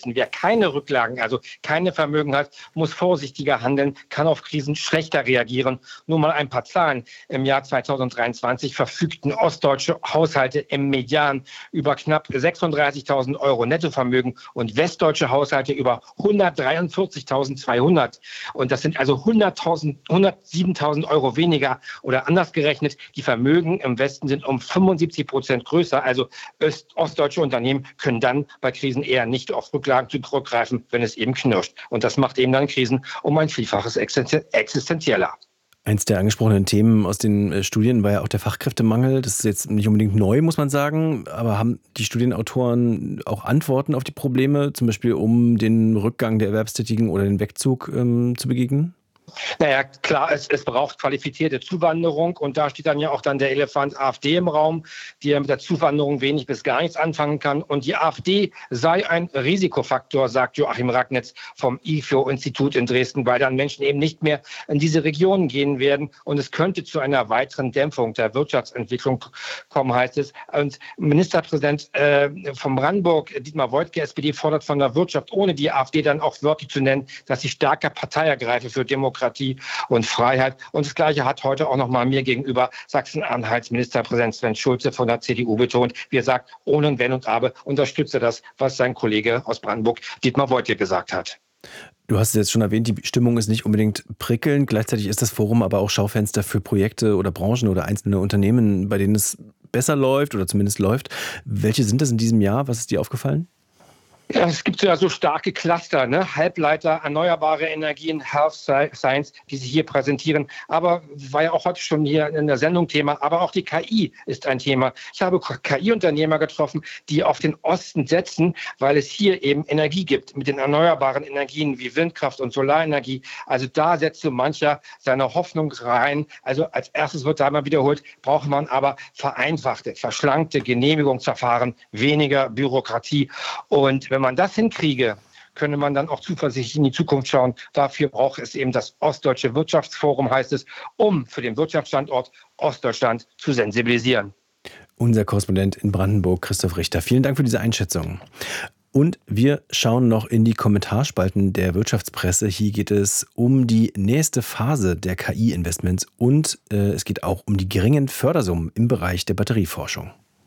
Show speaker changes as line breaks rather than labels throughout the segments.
wissen, wer keine Rücklagen, also keine Vermögen hat, muss vorsichtiger handeln, kann auf Krisen schlechter reagieren. Nur mal ein paar Zahlen. Im Jahr 2023 verfügten ostdeutsche Haushalte im Median über knapp 36.000 Euro Nettovermögen und westdeutsche Haushalte über 143.200. Und das sind also 107.000 Euro weniger. Oder anders gerechnet, die Vermögen im Westen sind um 75% größer. Also ostdeutsche Unternehmen können dann bei Krisen eher nicht auf Rücklagen zurückgreifen, wenn es eben knirscht. Und das macht eben dann Krisen um ein Vielfaches existenzieller.
Eins der angesprochenen Themen aus den Studien war ja auch der Fachkräftemangel. Das ist jetzt nicht unbedingt neu, muss man sagen. Aber haben die Studienautoren auch Antworten auf die Probleme, zum Beispiel um den Rückgang der Erwerbstätigen oder den Wegzug zu begegnen?
Naja, klar, es braucht qualifizierte Zuwanderung und da steht dann ja auch dann der Elefant AfD im Raum, die ja mit der Zuwanderung wenig bis gar nichts anfangen kann. Und die AfD sei ein Risikofaktor, sagt Joachim Ragnitz vom IFO-Institut in Dresden, weil dann Menschen eben nicht mehr in diese Regionen gehen werden und es könnte zu einer weiteren Dämpfung der Wirtschaftsentwicklung kommen, heißt es. Und Ministerpräsident von Brandenburg, Dietmar Woidke, SPD, fordert von der Wirtschaft, ohne die AfD dann auch wörtlich zu nennen, dass sie stärker Partei ergreife für Demokratie und Freiheit. Und das Gleiche hat heute auch nochmal mir gegenüber Sachsen-Anhalts Ministerpräsident Sven Schulze von der CDU betont. Wie er sagt, ohne Wenn und Aber unterstütze das, was sein Kollege aus Brandenburg, Dietmar Woidke, gesagt hat.
Du hast es jetzt schon erwähnt, die Stimmung ist nicht unbedingt prickelnd. Gleichzeitig ist das Forum aber auch Schaufenster für Projekte oder Branchen oder einzelne Unternehmen, bei denen es besser läuft oder zumindest läuft. Welche sind das in diesem Jahr? Was ist dir aufgefallen?
Ja, es gibt ja so starke Cluster, ne? Halbleiter, erneuerbare Energien, Health Science, die sich hier präsentieren. Aber war ja auch heute schon hier in der Sendung Thema, aber auch die KI ist ein Thema. Ich habe KI-Unternehmer getroffen, die auf den Osten setzen, weil es hier eben Energie gibt mit den erneuerbaren Energien wie Windkraft und Solarenergie. Also da setzt so mancher seine Hoffnung rein. Also als erstes wird da mal wiederholt, braucht man aber vereinfachte, verschlankte Genehmigungsverfahren, weniger Bürokratie. Und wenn man das hinkriege, könne man dann auch zuversichtlich in die Zukunft schauen. Dafür braucht es eben das Ostdeutsche Wirtschaftsforum, heißt es, um für den Wirtschaftsstandort Ostdeutschland zu sensibilisieren.
Unser Korrespondent in Brandenburg, Christoph Richter. Vielen Dank für diese Einschätzung. Und wir schauen noch in die Kommentarspalten der Wirtschaftspresse. Hier geht es um die nächste Phase der KI-Investments und es geht auch um die geringen Fördersummen im Bereich der Batterieforschung.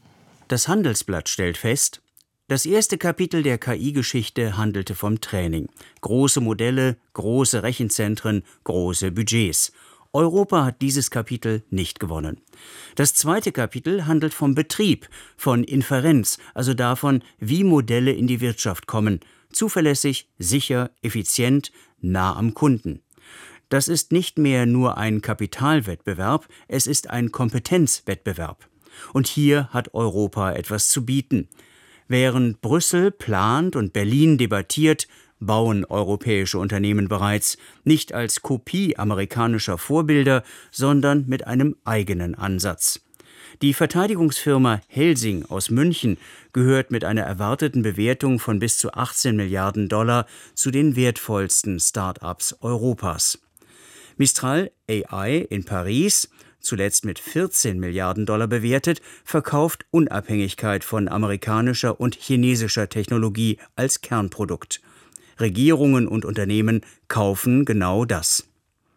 Das Handelsblatt stellt fest, das erste Kapitel der KI-Geschichte handelte vom Training. Große Modelle, große Rechenzentren, große Budgets. Europa hat dieses Kapitel nicht gewonnen. Das zweite Kapitel handelt vom Betrieb, von Inferenz, also davon, wie Modelle in die Wirtschaft kommen. Zuverlässig, sicher, effizient, nah am Kunden. Das ist nicht mehr nur ein Kapitalwettbewerb, es ist ein Kompetenzwettbewerb. Und hier hat Europa etwas zu bieten. Während Brüssel plant und Berlin debattiert, bauen europäische Unternehmen bereits, nicht als Kopie amerikanischer Vorbilder, sondern mit einem eigenen Ansatz. Die Verteidigungsfirma Helsing aus München gehört mit einer erwarteten Bewertung von bis zu 18 Milliarden Dollar zu den wertvollsten Start-ups Europas. Mistral AI in Paris, zuletzt mit 14 Milliarden Dollar bewertet, verkauft Unabhängigkeit von amerikanischer und chinesischer Technologie als Kernprodukt. Regierungen und Unternehmen kaufen genau das.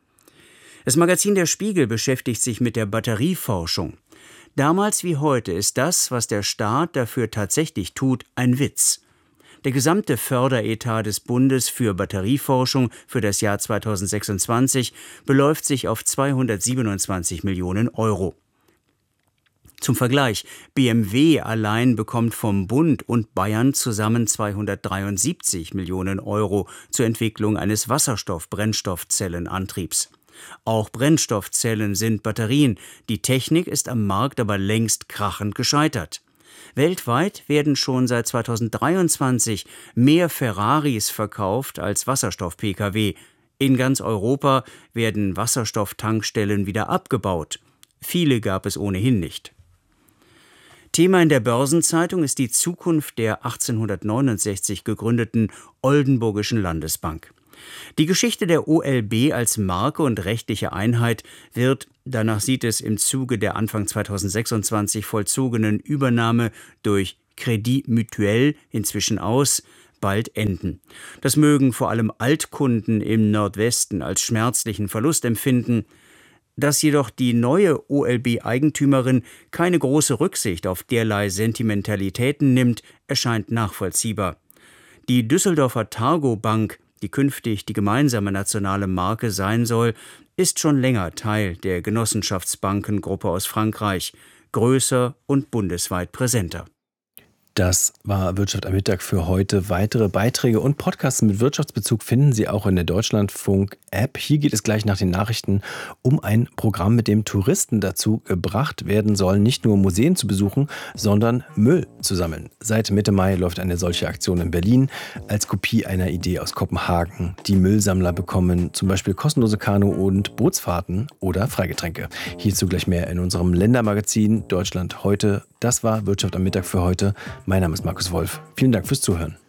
Das Magazin Der Spiegel beschäftigt sich mit der Batterieforschung. Damals wie heute ist das, was der Staat dafür tatsächlich tut, ein Witz. Der gesamte Förderetat des Bundes für Batterieforschung für das Jahr 2026 beläuft sich auf 227 Millionen Euro. Zum Vergleich, BMW allein bekommt vom Bund und Bayern zusammen 273 Millionen Euro zur Entwicklung eines Wasserstoff-Brennstoffzellenantriebs. Auch Brennstoffzellen sind Batterien. Die Technik ist am Markt aber längst krachend gescheitert. Weltweit werden schon seit 2023 mehr Ferraris verkauft als Wasserstoff-Pkw. In ganz Europa werden Wasserstofftankstellen wieder abgebaut. Viele gab es ohnehin nicht. Thema in der Börsenzeitung ist die Zukunft der 1869 gegründeten Oldenburgischen Landesbank. Die Geschichte der OLB als Marke und rechtliche Einheit wird, danach sieht es im Zuge der Anfang 2026 vollzogenen Übernahme durch Crédit Mutuel inzwischen aus, bald enden. Das mögen vor allem Altkunden im Nordwesten als schmerzlichen Verlust empfinden. Dass jedoch die neue OLB-Eigentümerin keine große Rücksicht auf derlei Sentimentalitäten nimmt, erscheint nachvollziehbar. Die Düsseldorfer Targo Bank, die künftig die gemeinsame nationale Marke sein soll, ist schon länger Teil der Genossenschaftsbankengruppe aus Frankreich, größer und bundesweit präsenter.
Das war Wirtschaft am Mittag für heute. Weitere Beiträge und Podcasts mit Wirtschaftsbezug finden Sie auch in der Deutschlandfunk-App. Hier geht es gleich nach den Nachrichten um ein Programm, mit dem Touristen dazu gebracht werden sollen, nicht nur Museen zu besuchen, sondern Müll zu sammeln. Seit Mitte Mai läuft eine solche Aktion in Berlin als Kopie einer Idee aus Kopenhagen. Die Müllsammler bekommen zum Beispiel kostenlose Kanu- und Bootsfahrten oder Freigetränke. Hierzu gleich mehr in unserem Ländermagazin Deutschland heute. Das war Wirtschaft am Mittag für heute. Mein Name ist Markus Wolf. Vielen Dank fürs Zuhören.